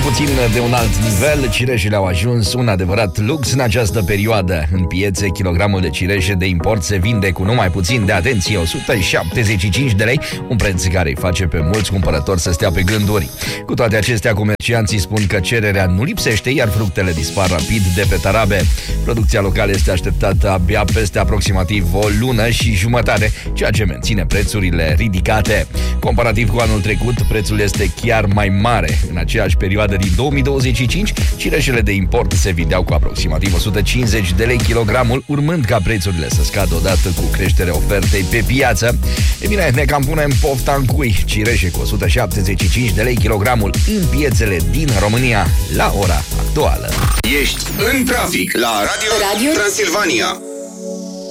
puțin de un alt nivel, cireșele au ajuns un adevărat lux în această perioadă. În piețe, kilogramul de cireșe de import se vinde cu numai puțin de atenție 175 de lei, un preț care îi face pe mulți cumpărători să stea pe gânduri. Cu toate acestea, comercianții spun că cererea nu lipsește, iar fructele dispar rapid de pe tarabe. Producția locală este așteptată abia peste aproximativ o lună și jumătate, ceea ce menține prețurile ridicate. Comparativ cu anul trecut, prețul este chiar mai mare. În aceeași perioadă din 2025, cireșele de import se vindeau cu aproximativ 150 de lei kilogramul, urmând ca prețurile să scadă odată cu creșterea ofertei pe piață. E bine, ne cam punem pofta în cui. Cireșe cu 175 de lei kilogramul în piețele din România la ora actuală. Ești în trafic la Radio Transilvania.